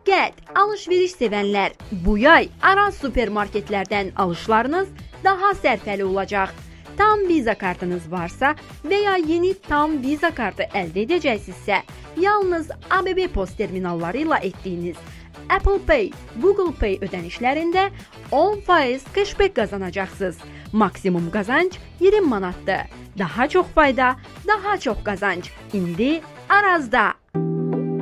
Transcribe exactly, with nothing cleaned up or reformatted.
Diqqət, alış-veriş sevənlər, bu yay Araz supermarketlərdən alışlarınız daha sərfəli olacaq. Tam Visa kartınız varsa və ya yeni Tam Visa kartı əldə edəcəksinizsə, yalnız A B B post terminalları ilə etdiyiniz Apple Pay, Google Pay ödənişlərində on faiz cashback qazanacaqsınız. Maksimum qazanc iyirmi manatdır. Daha çox fayda, daha çox qazanc. İndi Arazda.